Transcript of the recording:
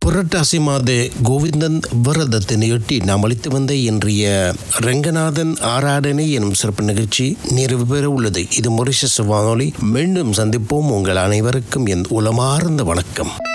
புரட்டாசி மாத கோவிந்தன் விரதத்தினையொட்டி நாம் அளித்து வந்த இன்றைய ரங்கநாதன் ஆராதனை எனும் சிறப்பு நிகழ்ச்சி நிறைவு பெற உள்ளது. இது மொரிஷஸ் வானொலி. மீண்டும் சந்திப்போம். உங்கள் அனைவருக்கும் என் உளமார்ந்த வணக்கம்.